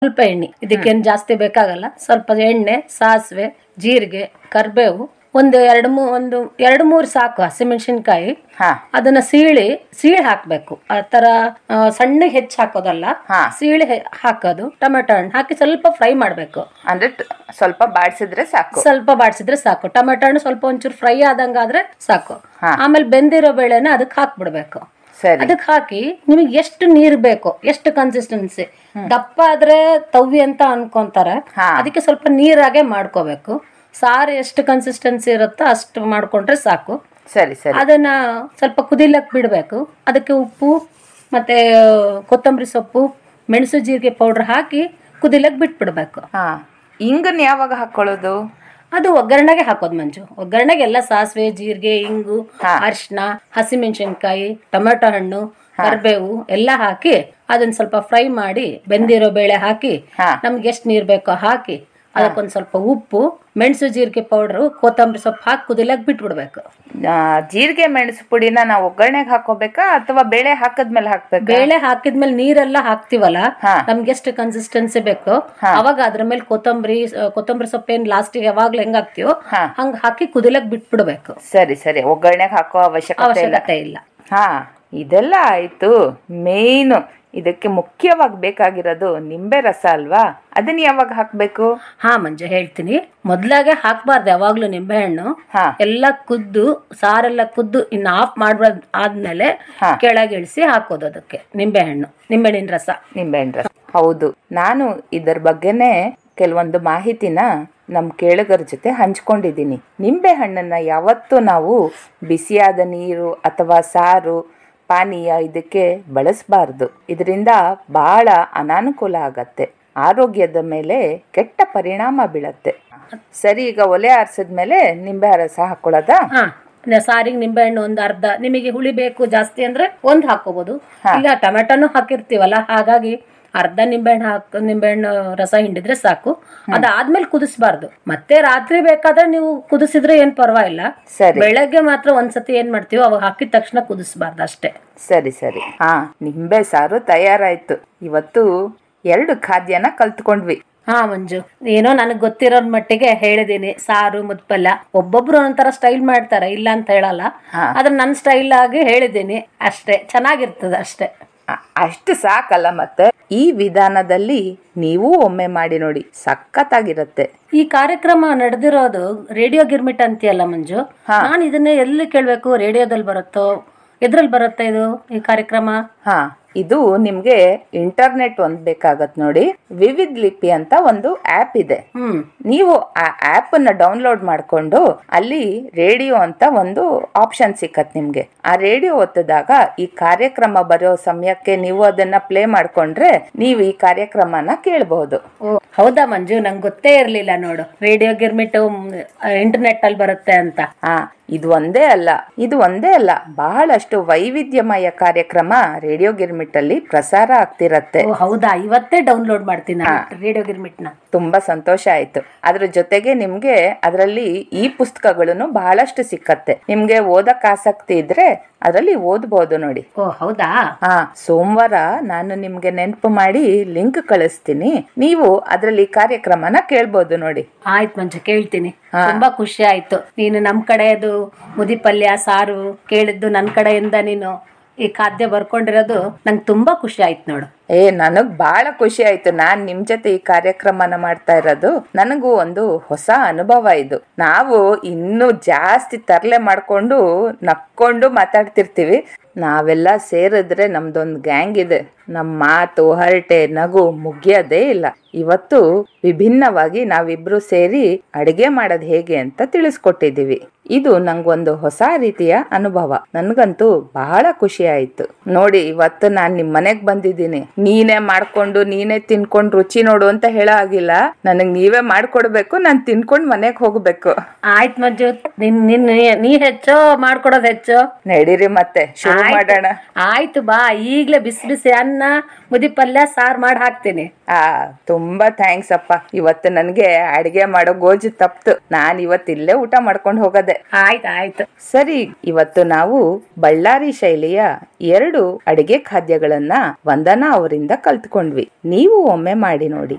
ಸ್ವಲ್ಪ ಎಣ್ಣೆ, ಇದಕ್ಕೇನು ಜಾಸ್ತಿ ಬೇಕಾಗಲ್ಲ. ಸ್ವಲ್ಪ ಎಣ್ಣೆ, ಸಾಸಿವೆ, ಜೀರಿಗೆ, ಕರ್ಬೇವು, ಒಂದು ಎರಡು ಮೂರು ಸಾಕು ಹಸಿಮೆಣಸಿನ್ಕಾಯಿ. ಅದನ್ನ ಸೀಳಿ ಹಾಕ್ಬೇಕು. ಆ ತರ ಸಣ್ಣಗೆ ಹೆಚ್ಚು ಹಾಕೋದಲ್ಲ, ಸೀಳಿ ಹಾಕೋದು. ಟೊಮೆಟೊ ಹಣ್ಣು ಹಾಕಿ ಸ್ವಲ್ಪ ಫ್ರೈ ಮಾಡ್ಬೇಕು. ಅಂದ್ರೆ ಸ್ವಲ್ಪ ಬಾಡಿಸಿದ್ರೆ ಸಾಕು. ಟೊಮೆಟೊ ಹಣ್ಣು ಸ್ವಲ್ಪ ಒಂಚೂರು ಫ್ರೈ ಆದಂಗಾದ್ರೆ ಸಾಕು. ಆಮೇಲೆ ಬೆಂದಿರೋ ಬೇಳೆನ ಅದಕ್ಕೆ ಹಾಕ್ಬಿಡ್ಬೇಕು. ಅದಕ್ಕೆ ಹಾಕಿ ನಿಮಗೆ ಎಷ್ಟು ನೀರ್ ಬೇಕು, ಎಷ್ಟು ಕನ್ಸಿಸ್ಟೆನ್ಸಿ, ದಪ್ಪ ಆದ್ರೆ ತವ್ವಿ ಅಂತ ಅನ್ಕೊಂತಾರೆ, ಅದಕ್ಕೆ ಸ್ವಲ್ಪ ನೀರಾಗೆ ಮಾಡ್ಕೋಬೇಕು. ಸಾರು ಎಷ್ಟು ಕನ್ಸಿಸ್ಟೆನ್ಸಿ ಇರುತ್ತೋ ಅಷ್ಟು ಮಾಡ್ಕೊಂಡ್ರೆ ಸಾಕು. ಸರಿ ಸರಿ. ಅದನ್ನ ಸ್ವಲ್ಪ ಕುದಿಲಕ್ ಬಿಡ್ಬೇಕು. ಅದಕ್ಕೆ ಉಪ್ಪು ಮತ್ತೆ ಕೊತ್ತಂಬರಿ ಸೊಪ್ಪು, ಮೆಣಸು ಜೀರಿಗೆ ಪೌಡರ್ ಹಾಕಿ ಕುದಿಲಕ್ ಬಿಟ್ಬಿಡ್ಬೇಕು. ಇಂಗನ್ ಯಾವಾಗ ಹಾಕೊಳ್ಳೋದು? ಅದು ಒಗ್ಗರಣೆಗೆ ಹಾಕೋದು ಮಂಜು. ಒಗ್ಗರಣೆಗೆ ಎಲ್ಲ ಸಾಸಿವೆ, ಜೀರಿಗೆ, ಇಂಗು, ಅರಿಶಿನ, ಹಸಿಮೆಣಸಿನ್ಕಾಯಿ, ಟೊಮೆಟೊ ಹಣ್ಣು, ಕರಿಬೇವು ಎಲ್ಲ ಹಾಕಿ ಅದನ್ನ ಸ್ವಲ್ಪ ಫ್ರೈ ಮಾಡಿ ಬೆಂದಿರೋ ಬೇಳೆ ಹಾಕಿ ನಮ್ಗೆ ಎಷ್ಟು ನೀರ್ ಬೇಕೋ ಹಾಕಿ ಅದಕ್ಕೊಂದ್ ಸ್ವಲ್ಪ ಉಪ್ಪು, ಮೆಣಸು ಜೀರಿಗೆ ಪೌಡರ್, ಕೊತ್ತಂಬರಿ ಸೊಪ್ಪು ಹಾಕಿ ಕುದಿಲಕ್ ಬಿಟ್ಬಿಡ್ಬೇಕು. ಜೀರಿಗೆ ಮೆಣಸು ಪುಡಿನ ನಾವು ಒಗ್ಗರಣೆಗೆ ಹಾಕೋಬೇಕಾ ಅಥವಾ ಬೇಳೆ ಹಾಕದ್ಮೇಲೆ ಹಾಕ್ಬೇಕು? ಬೇಳೆ ಹಾಕಿದ್ಮೇಲೆ ನೀರೆಲ್ಲ ಹಾಕ್ತಿವಲ್ಲ, ನಮ್ಗೆ ಎಷ್ಟು ಕನ್ಸಿಸ್ಟೆನ್ಸಿ ಬೇಕು ಅವಾಗ ಅದ್ರ ಮೇಲೆ ಕೊತ್ತಂಬರಿ ಸೊಪ್ಪೇನ್ ಲಾಸ್ಟಿಗೆ ಯಾವಾಗ್ಲೂ ಹೆಂಗ್ ಹಾಕ್ತಿವೋ ಹಂಗ ಹಾಕಿ ಕುದಿಲಕ್ ಬಿಟ್ಬಿಡ್ಬೇಕು. ಸರಿ ಸರಿ. ಒಗ್ಗರಣೆಗೆ ಹಾಕೋ ಅವಶ್ಯಕತೆ ಇಲ್ಲ. ಇದೆಲ್ಲ ಆಯ್ತು. ಮೇನ್ ಇದಕ್ಕೆ ಮುಖ್ಯವಾಗಿ ಬೇಕಾಗಿರೋದು ನಿಂಬೆ ರಸ ಅಲ್ವಾ? ಅದನ್ನ ಯಾವಾಗ ಹಾಕ್ಬೇಕು? ಮಂಜು ಹೇಳ್ತೀನಿ. ಮೊದ್ಲಾಗೆ ಹಾಕ್ಬಾರ್ದು ಯಾವಾಗ್ಲೂ ನಿಂಬೆ ಹಣ್ಣು. ಎಲ್ಲ ಕುದ್ದು, ಸಾರೆಲ್ಲ ಕುದ್ದು ಇನ್ನು ಆಫ್ ಮಾಡ್ಬಾರ್ದು. ಆದ್ಮೇಲೆ ಕೆಳಗೆ ಇಳಿಸಿ ಹಾಕೋದು ಅದಕ್ಕೆ ನಿಂಬೆಹಣ್ಣಿನ ರಸ. ಹೌದು, ನಾನು ಇದರ ಬಗ್ಗೆನೆ ಕೆಲವೊಂದು ಮಾಹಿತಿನ ನಮ್ ಕೇಳುಗರ ಜೊತೆ ಹಂಚ್ಕೊಂಡಿದ್ದೀನಿ. ನಿಂಬೆ ಹಣ್ಣನ್ನ ಯಾವತ್ತೂ ನಾವು ಬಿಸಿಯಾದ ನೀರು ಅಥವಾ ಸಾರು, ಪಾನೀಯ ಇದಕ್ಕೆ ಬಳಸಬಾರ್ದು. ಇದರಿಂದ ಬಹಳ ಅನಾನುಕೂಲ ಆಗತ್ತೆ, ಆರೋಗ್ಯದ ಮೇಲೆ ಕೆಟ್ಟ ಪರಿಣಾಮ ಬೀಳತ್ತೆ. ಸರಿ, ಈಗ ಒಲೆ ಆರಿಸಿದ್ಮೇಲೆ ನಿಂಬೆ ರಸ ಹಾಕೊಳ್ಳೋದಾ? ಸಾರಿಗೆ ನಿಂಬೆಹಣ್ಣು ಒಂದು ಅರ್ಧ, ನಿಮಗೆ ಹುಳಿ ಬೇಕು ಜಾಸ್ತಿ ಅಂದ್ರೆ ಒಂದು ಹಾಕೋಬಹುದು. ಈಗ ಟೊಮೆಟೊನು ಹಾಕಿರ್ತೀವಲ್ಲ, ಹಾಗಾಗಿ ಅರ್ಧ ನಿಂಬೆಹಣ್ಣು ರಸ ಹಿಂಡಿದ್ರೆ ಸಾಕು. ಅದಾದ್ಮೇಲೆ ಕುದಿಸಬಾರ್ದು. ಮತ್ತೆ ರಾತ್ರಿ ಬೇಕಾದ್ರೆ ನೀವು ಕುದಿಸಿದ್ರೆ ಏನ್ ಪರವಾಗಿಲ್ಲ. ಬೆಳಗ್ಗೆ ಮಾತ್ರ ಒಂದ್ಸತಿ ಏನ್ ಮಾಡ್ತೀವೋ ಅವಾಗ ಹಾಕಿದ ತಕ್ಷಣ ಕುದಿಸಬಾರ್ದು ಅಷ್ಟೇ. ಸರಿ ಸರಿ. ನಿಂಬೆ ಸಾರು ತಯಾರಾಯ್ತು. ಇವತ್ತು 2 ಖಾದ್ಯನ ಕಲ್ತ್ಕೊಂಡ್ವಿ. ಮಂಜು, ಏನೋ ನನಗ್ ಗೊತ್ತಿರೋ ಮಟ್ಟಿಗೆ ಹೇಳಿದೀನಿ. ಸಾರು ಮುದ್ಪಲ್ಯ ಒಬ್ಬೊಬ್ರು ಒಂಥರ ಸ್ಟೈಲ್ ಮಾಡ್ತಾರೆ, ಇಲ್ಲ ಅಂತ ಹೇಳಲ್ಲ. ಆದ್ರೆ ನನ್ನ ಸ್ಟೈಲ್ ಆಗಿ ಹೇಳಿದೀನಿ ಅಷ್ಟೇ. ಚೆನ್ನಾಗಿರ್ತದೆ ಅಷ್ಟೇ. ಅಷ್ಟು ಸಾಕಲ್ಲ, ಮತ್ತೆ ಈ ವಿಧಾನದಲ್ಲಿ ನೀವು ಒಮ್ಮೆ ಮಾಡಿ ನೋಡಿ, ಸಖತ್ತಾಗಿರತ್ತೆ. ಈ ಕಾರ್ಯಕ್ರಮ ನಡೆದಿರೋದು ರೇಡಿಯೋ ಗಿರ್ಮಿಟ್ ಅಂತೀಯಲ್ಲ ಮಂಜು, ನಾನು ಇದನ್ನೇ ಎಲ್ಲಿ ಕೇಳ್ಬೇಕು? ರೇಡಿಯೋದಲ್ಲಿ ಬರುತ್ತೋ, ಎದ್ರಲ್ಲಿ ಬರುತ್ತೆ ಇದು ಈ ಕಾರ್ಯಕ್ರಮ? ಇದು ನಿಮ್ಗೆ ಇಂಟರ್ನೆಟ್ ಒಂದ್ ಬೇಕಾಗತ್ ನೋಡಿ. ವಿವಿಧ ಲಿಪಿ ಅಂತ ಒಂದು ಆಪ್ ಇದೆ. ನೀವು ಆ ಆಪ್ ಅನ್ನ ಡೌನ್ಲೋಡ್ ಮಾಡ್ಕೊಂಡು ಅಲ್ಲಿ ರೇಡಿಯೋ ಅಂತ ಒಂದು ಆಪ್ಷನ್ ಸಿಕ್ಕತ್ ನಿಮ್ಗೆ. ಆ ರೇಡಿಯೋ ಒತ್ತದಾಗ ಈ ಕಾರ್ಯಕ್ರಮ ಬರೋ ಸಮಯಕ್ಕೆ ನೀವು ಅದನ್ನ ಪ್ಲೇ ಮಾಡ್ಕೊಂಡ್ರೆ ನೀವು ಈ ಕಾರ್ಯಕ್ರಮನ ಕೇಳಬಹುದು. ಹೌದಾ ಮಂಜು, ನಂಗೆ ಗೊತ್ತೇ ಇರ್ಲಿಲ್ಲ ನೋಡು, ರೇಡಿಯೋ ಗಿರ್ಮಿಟ್ ಇಂಟರ್ನೆಟ್ ಅಲ್ಲಿ ಬರುತ್ತೆ ಅಂತ. ಇದು ಒಂದೇ ಅಲ್ಲ, ಬಹಳಷ್ಟು ವೈವಿಧ್ಯಮಯ ಕಾರ್ಯಕ್ರಮ ರೇಡಿಯೋ ಗಿರ್ಮಿಟ್ ಅಲ್ಲಿ ಪ್ರಸಾರ ಆಗ್ತಿರತ್ತೆ. ಹೌದಾ? ಇವತ್ತೇ ಡೌನ್ಲೋಡ್ ಮಾಡ್ತೀನಿ ರೇಡಿಯೋ ಗಿರ್ಮಿಟ್ ನ. ತುಂಬಾ ಸಂತೋಷ ಆಯ್ತು. ಅದ್ರ ಜೊತೆಗೆ ನಿಮ್ಗೆ ಅದರಲ್ಲಿ ಈ ಪುಸ್ತಕಗಳನ್ನು ಬಹಳಷ್ಟು ಸಿಕ್ಕತ್ತೆ. ನಿಮ್ಗೆ ಓದಕ್ ಆಸಕ್ತಿ ಇದ್ರೆ ಅದರಲ್ಲಿ ಓದ್ಬಹುದು ನೋಡಿ. ಹೌದಾ? ಸೋಮವಾರ ನಾನು ನಿಮ್ಗೆ ನೆನಪು ಮಾಡಿ ಲಿಂಕ್ ಕಳಿಸ್ತೀನಿ. ನೀವು ಅದರಲ್ಲಿ ಕಾರ್ಯಕ್ರಮನ ಕೇಳ್ಬೋದು ನೋಡಿ. ಆಯ್ತು ಮಂಜು, ಕೇಳ್ತೀನಿ. ತುಂಬಾ ಖುಷಿ ಆಯ್ತು. ನೀನು ನಮ್ ಕಡೆದು ಮುದಿ ಪಲ್ಯ ಸಾರು ಕೇಳಿದ್ದು, ನನ್ ಕಡೆಯಿಂದ ನೀನು ಈ ಖಾದ್ಯ ಬರ್ಕೊಂಡಿರೋದು ನಂಗೆ ತುಂಬಾ ಖುಷಿ ಆಯ್ತು ನೋಡು. ನನಗ್ ಬಹಳ ಖುಷಿ ಆಯ್ತು. ನಾನ್ ನಿಮ್ ಜೊತೆ ಈ ಕಾರ್ಯಕ್ರಮನ ಮಾಡ್ತಾ ಇರೋದು ನನಗೂ ಒಂದು ಹೊಸ ಅನುಭವ ಇದು. ನಾವು ಇನ್ನೂ ಜಾಸ್ತಿ ತರಲೆ ಮಾಡ್ಕೊಂಡು ನಕ್ಕೊಂಡು ಮಾತಾಡ್ತಿರ್ತೀವಿ. ನಾವೆಲ್ಲ ಸೇರಿದ್ರೆ ನಮ್ದೊಂದು ಗ್ಯಾಂಗ್ ಇದೆ. ನಮ್ಮ ಮಾತು, ಹರಟೆ, ನಗು ಮುಗಿಯೋದೇ ಇಲ್ಲ. ಇವತ್ತು ವಿಭಿನ್ನವಾಗಿ ನಾವಿಬ್ರು ಸೇರಿ ಅಡಿಗೆ ಮಾಡೋದು ಹೇಗೆ ಅಂತ ತಿಳಿಸ್ಕೊಟ್ಟಿದೀವಿ. ಇದು ನಂಗೊಂದು ಹೊಸ ರೀತಿಯ ಅನುಭವ. ನನ್ಗಂತೂ ಬಹಳ ಖುಷಿ ಆಯ್ತು ನೋಡಿ. ಇವತ್ತು ನಾನ್ ನಿಮ್ ಮನೆಗ್ ಬಂದಿದ್ದೀನಿ. ನೀನೇ ಮಾಡ್ಕೊಂಡು ನೀನೇ ತಿನ್ಕೊಂಡು ರುಚಿ ನೋಡು ಅಂತ ಹೇಳೋ ಆಗಿಲ್ಲ. ನನಗ್ ನೀವೇ ಮಾಡ್ಕೊಡ್ಬೇಕು, ನಾನ್ ತಿನ್ಕೊಂಡ್ ಮನೆಗ್ ಹೋಗ್ಬೇಕು. ಆಯ್ತು ಮಂಜು, ನೀ ಹೆಚ್ಚೋ ಮಾಡ್ಕೊಡೋದ್ ಹೆಚ್ಚು. ನಡೀರಿ ಮತ್ತೆ ಶುರು ಮಾಡೋಣ. ಆಯ್ತು ಬಾ, ಈಗ್ಲೇ ಬಿಸಿ ಬಿಸಿ ಅನ್ನ, ಮುದಿ ಪಲ್ಯ, ಸಾರ್ ಮಾಡಿ ಹಾಕ್ತೀನಿ. ತುಂಬಾ ಥ್ಯಾಂಕ್ಸ್ ಅಪ್ಪ. ಇವತ್ತು ನನ್ಗೆ ಅಡಿಗೆ ಮಾಡೋ ಗೋಜು ತಪ್ತು. ನಾನ್ ಇವತ್ತಿಲ್ಲೇ ಊಟ ಮಾಡ್ಕೊಂಡು ಹೋಗದೆ. ಆಯ್ತು ಸರಿ, ಇವತ್ತು ನಾವು ಬಳ್ಳಾರಿ ಶೈಲಿಯ 2 ಅಡಿಗೆ ಖಾದ್ಯಗಳನ್ನ ವಂದನಾ ಅವರಿಂದ ಅವರಿಂದ ಕಲ್ತ್ಕೊಂಡ್ವಿ. ನೀವು ಒಮ್ಮೆ ಮಾಡಿ ನೋಡಿ.